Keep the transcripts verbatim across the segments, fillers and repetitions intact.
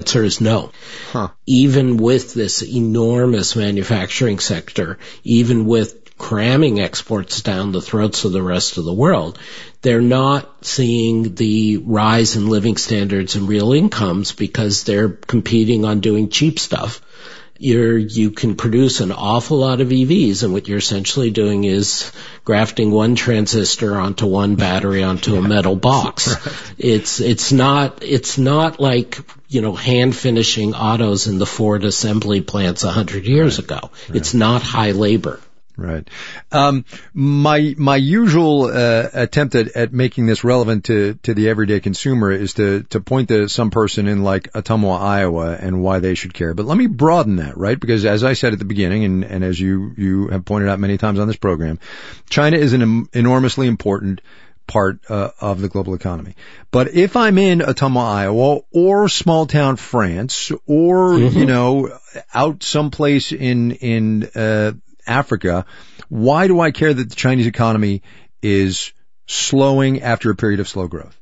The answer is no. Huh. Even with this enormous manufacturing sector, even with cramming exports down the throats of the rest of the world, they're not seeing the rise in living standards and real incomes because they're competing on doing cheap stuff. You're, you can produce an awful lot of E Vs, and what you're essentially doing is grafting one transistor onto one battery onto a metal box. Right. It's, it's not, it's not like, you know, hand finishing autos in the Ford assembly plants a hundred years right. ago. Right. It's not high labor. Right. Um, my, my usual, uh, attempt at, at making this relevant to, to the everyday consumer is to, to point to some person in like Ottumwa, Iowa and why they should care. But let me broaden that, right? Because as I said at the beginning, and, and as you, you have pointed out many times on this program, China is an em- enormously important part uh, of the global economy. But if I'm in Ottumwa, Iowa, or small town France, or, mm-hmm. you know, out someplace in, in, uh, Africa, why do I care that the Chinese economy is slowing after a period of slow growth?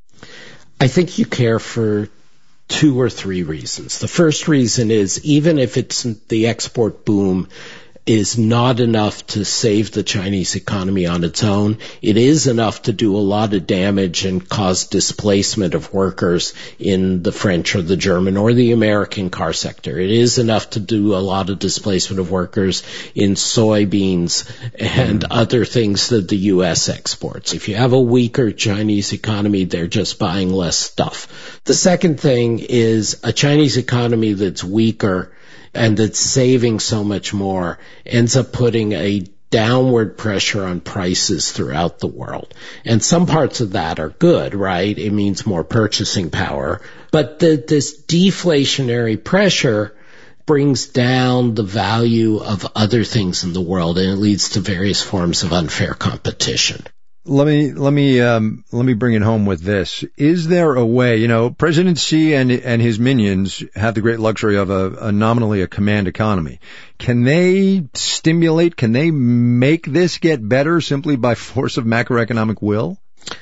I think you care for two or three reasons. The first reason is even if it's the export boom is not enough to save the Chinese economy on its own, it is enough to do a lot of damage and cause displacement of workers in the French or the German or the American car sector. It is enough to do a lot of displacement of workers in soybeans and mm. other things that the U S exports. If you have a weaker Chinese economy, they're just buying less stuff. The second thing is a Chinese economy that's weaker and that's saving so much more ends up putting a downward pressure on prices throughout the world. And some parts of that are good, right? It means more purchasing power. But the, this deflationary pressure brings down the value of other things in the world, and it leads to various forms of unfair competition. Let me, let me, um, let me bring it home with this. Is there a way, you know, President Xi and, and his minions have the great luxury of a, a nominally a command economy. Can they stimulate, can they make this get better simply by force of macroeconomic will?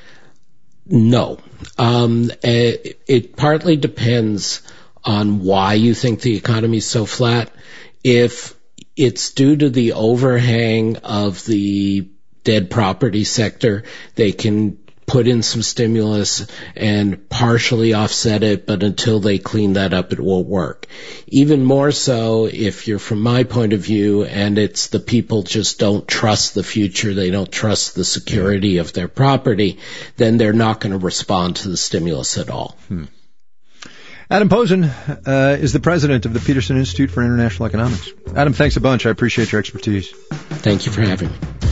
No. Um, it, it partly depends on why you think the economy is so flat. If it's due to the overhang of the dead property sector, they can put in some stimulus and partially offset it, but until they clean that up, it won't work. Even more so if you're from my point of view and it's the people just don't trust the future, they don't trust the security of their property, then they're not going to respond to the stimulus at all. Hmm. Adam Posen uh, is the president of the Peterson Institute for International Economics. Adam, thanks a bunch. I appreciate your expertise. Thank you for having me.